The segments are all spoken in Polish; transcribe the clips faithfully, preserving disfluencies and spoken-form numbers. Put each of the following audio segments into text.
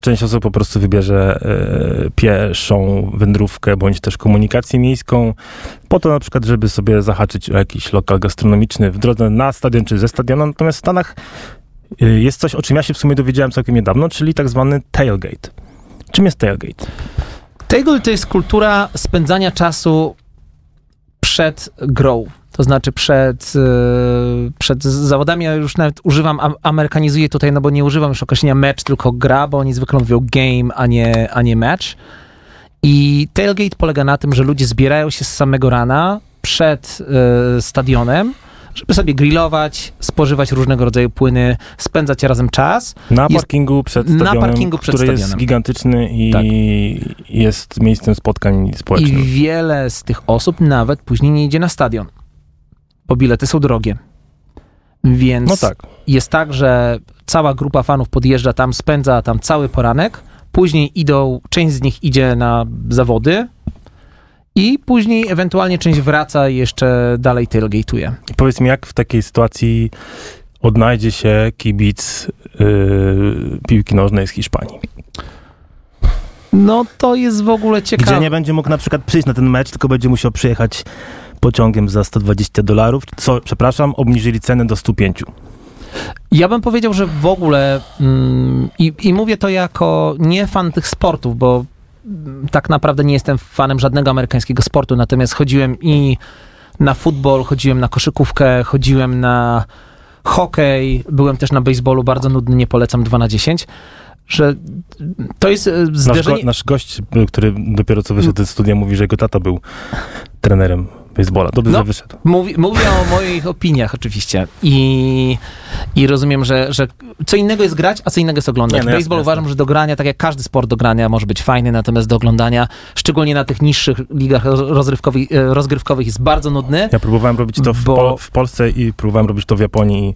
Część osób po prostu wybierze e, pieszą wędrówkę, bądź też komunikację miejską, po to na przykład, żeby sobie zahaczyć o jakiś lokal gastronomiczny w drodze na stadion czy ze stadionu. Natomiast w Stanach e, jest coś, o czym ja się w sumie dowiedziałem całkiem niedawno, czyli tak zwany tailgate. Czym jest tailgate? Tailgate to jest kultura spędzania czasu przed grą. To znaczy przed, yy, przed zawodami, ja już nawet używam, am, amerykanizuję tutaj, no bo nie używam już określenia mecz, tylko gra, bo oni zwykle mówią game, a nie, a nie mecz. I tailgate polega na tym, że ludzie zbierają się z samego rana przed yy, stadionem, żeby sobie grillować, spożywać różnego rodzaju płyny, spędzać razem czas. Na jest, parkingu przed stadionem, na parkingu przed który stadionem. jest gigantyczny i tak. jest miejscem spotkań społecznych. I wiele z tych osób nawet później nie idzie na stadion, bo bilety są drogie. Więc no tak. jest tak, że cała grupa fanów podjeżdża tam, spędza tam cały poranek, później idą, część z nich idzie na zawody i później ewentualnie część wraca i jeszcze dalej tailgate'uje. I powiedz mi, jak w takiej sytuacji odnajdzie się kibic yy, piłki nożnej z Hiszpanii? No to jest w ogóle ciekawe. Gdzie nie będzie mógł na przykład przyjść na ten mecz, tylko będzie musiał przyjechać pociągiem za sto dwadzieścia dolarów, co, przepraszam, obniżyli cenę do sto pięć. Ja bym powiedział, że w ogóle mm, i, i mówię to jako nie fan tych sportów, bo mm, tak naprawdę nie jestem fanem żadnego amerykańskiego sportu, natomiast chodziłem i na futbol, chodziłem na koszykówkę, chodziłem na hokej, byłem też na baseballu, bardzo nudny, nie polecam dwa na dziesięć, że to jest zderzenie... Nasz, go, nasz gość, który dopiero co wyszedł ze studia, mówi, że jego tata był trenerem baseballa. Dobrze, no, że wyszedł. Mówi, mówię o moich opiniach oczywiście i, i rozumiem, że, że co innego jest grać, a co innego jest oglądać. Nie, no Baseball jasne, uważam, jasne. że do grania, tak jak każdy sport do grania może być fajny, natomiast do oglądania, szczególnie na tych niższych ligach rozrywkowych, rozgrywkowych jest bardzo nudny. Ja próbowałem robić to w, bo... Pol- w Polsce i próbowałem robić to w Japonii.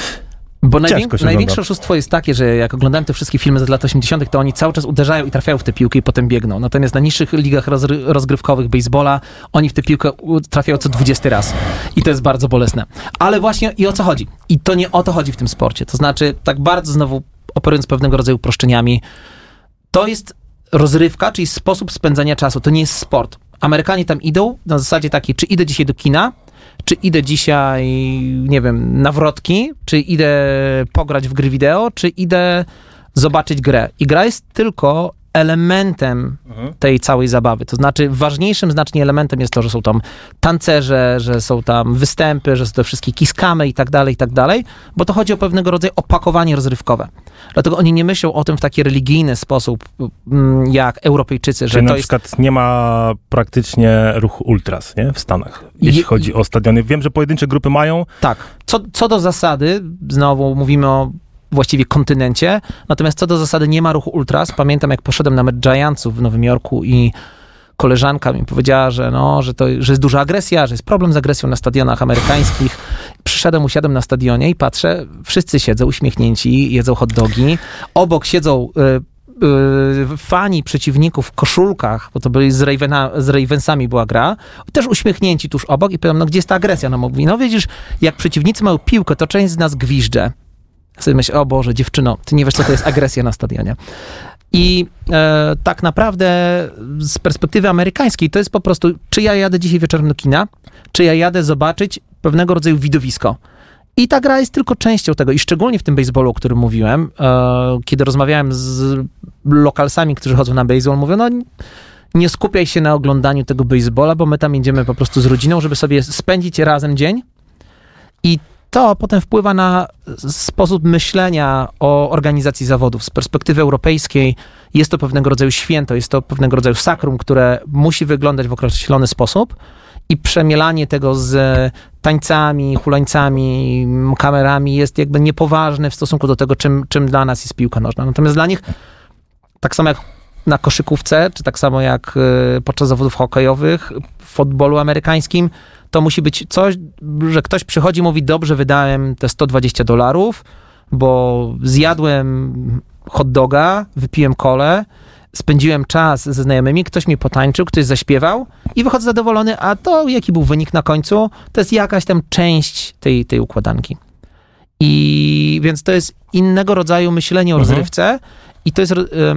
Bo najwię- największe oszustwo jest takie, że jak oglądałem te wszystkie filmy z lat osiemdziesiątych, to oni cały czas uderzają i trafiają w tę piłkę i potem biegną. Natomiast na niższych ligach rozry- rozgrywkowych baseballa oni w tę piłkę trafiają co dwudziesty raz. I to jest bardzo bolesne. Ale właśnie i o co chodzi? I to nie o to chodzi w tym sporcie. To znaczy, tak bardzo znowu operując pewnego rodzaju uproszczeniami, to jest rozrywka, czyli sposób spędzania czasu. To nie jest sport. Amerykanie tam idą na zasadzie takiej, czy idę dzisiaj do kina, czy idę dzisiaj, nie wiem, na wrotki, czy idę pograć w gry wideo, czy idę zobaczyć grę. I gra jest tylko elementem mhm. tej całej zabawy. To znaczy ważniejszym znacznie elementem jest to, że są tam tancerze, że są tam występy, że są te wszystkie kiskamy i tak dalej, i tak dalej, bo to chodzi o pewnego rodzaju opakowanie rozrywkowe. Dlatego oni nie myślą o tym w taki religijny sposób, jak Europejczycy, Czyli że na to jest... przykład nie ma praktycznie ruchu ultras, nie? W Stanach, jeśli Je... chodzi o stadiony. Wiem, że pojedyncze grupy mają. Tak. Co, co do zasady, znowu mówimy o właściwie kontynencie, natomiast co do zasady nie ma ruchu ultras. Pamiętam, jak poszedłem na mecz Giantsów w Nowym Jorku i koleżanka mi powiedziała, że, no, że, to, że jest duża agresja, że jest problem z agresją na stadionach amerykańskich. Przyszedłem, usiadłem na stadionie i patrzę, wszyscy siedzą uśmiechnięci, jedzą hot dogi. Obok siedzą y, y, fani przeciwników w koszulkach, bo to byli z, Ravena, z Ravensami była gra, też uśmiechnięci tuż obok i pytam, no gdzie jest ta agresja? No mówi, no widzisz, jak przeciwnicy mają piłkę, to część z nas gwizdże. Ja sobie myślę, o Boże, dziewczyno, ty nie wiesz, co to jest agresja na stadionie. I e, tak naprawdę z perspektywy amerykańskiej to jest po prostu, czy ja jadę dzisiaj wieczorem do kina, czy ja jadę zobaczyć pewnego rodzaju widowisko. I ta gra jest tylko częścią tego. I szczególnie w tym baseballu, o którym mówiłem, e, kiedy rozmawiałem z lokalsami, którzy chodzą na baseball, mówią, no nie skupiaj się na oglądaniu tego baseballa, bo my tam idziemy po prostu z rodziną, żeby sobie spędzić razem dzień. I to potem wpływa na sposób myślenia o organizacji zawodów. Z perspektywy europejskiej jest to pewnego rodzaju święto, jest to pewnego rodzaju sakrum, które musi wyglądać w określony sposób i przemielanie tego z tańcami, hulańcami, kamerami jest jakby niepoważne w stosunku do tego, czym, czym dla nas jest piłka nożna. Natomiast dla nich, tak samo jak na koszykówce, czy tak samo jak podczas zawodów hokejowych, w futbolu amerykańskim, to musi być coś, że ktoś przychodzi i mówi, dobrze, wydałem te sto dwadzieścia dolarów, bo zjadłem hot doga, wypiłem kolę, spędziłem czas ze znajomymi, ktoś mi potańczył, ktoś zaśpiewał i wychodzę zadowolony, a to jaki był wynik na końcu, to jest jakaś tam część tej, tej układanki. I więc to jest innego rodzaju myślenie o mhm. rozrywce I to jest